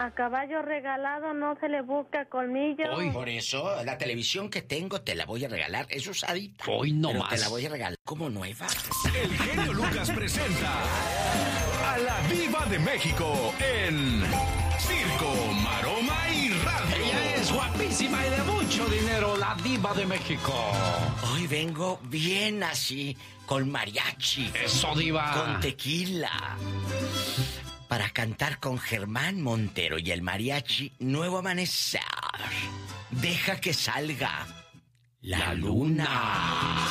A caballo regalado no se le busca colmillo. Hoy. Por eso, la televisión que tengo te la voy a regalar. Es usadita. Hoy no pero más. Te la voy a regalar como nueva. El genio Lucas presenta a la Diva de México en Circo, Maroma y Radio. Ella es guapísima y de mucho dinero, la Diva de México. Hoy vengo bien así, con mariachi. Eso, Diva. Con tequila. Para cantar con Germán Montero y el mariachi Nuevo Amanecer. Deja que salga la luna.